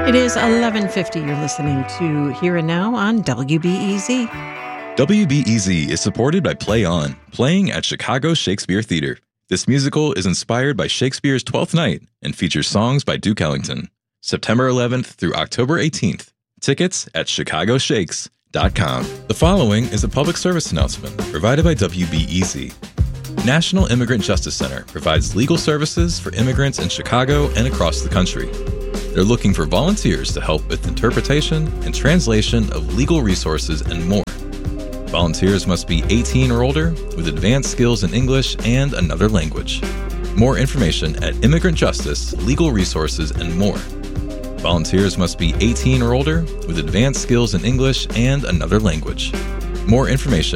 It is 11:50. You're listening to Here and Now on WBEZ. WBEZ is supported by Play On, playing at Chicago Shakespeare Theater. This musical is inspired by Shakespeare's Twelfth Night and features songs by Duke Ellington. September 11th through October 18th. Tickets at chicagoshakes.com. The following is a public service announcement provided by WBEZ. National Immigrant Justice Center provides legal services for immigrants in Chicago and across the country. They're looking for volunteers to help with interpretation and translation of legal resources and more. Volunteers must be 18 or older with advanced skills in English and another language. More information at Immigrant Justice, Legal Resources, and more. Volunteers must be 18 or older with advanced skills in English and another language. More information